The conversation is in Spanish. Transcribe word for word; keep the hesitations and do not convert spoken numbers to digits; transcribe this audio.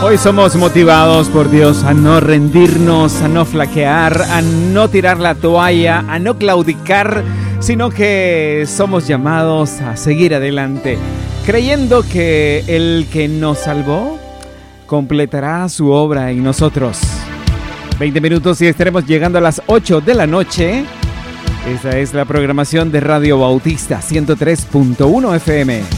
Hoy somos motivados por Dios a no rendirnos, a no flaquear, a no tirar la toalla, a no claudicar, sino que somos llamados a seguir adelante, creyendo que el que nos salvó completará su obra en nosotros. veinte minutos y estaremos llegando a las ocho de la noche. Esa es la programación de Radio Bautista ciento tres punto uno F M.